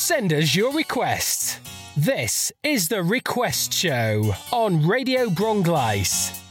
Send us your requests. This is The Request Show on Radio Bronglais.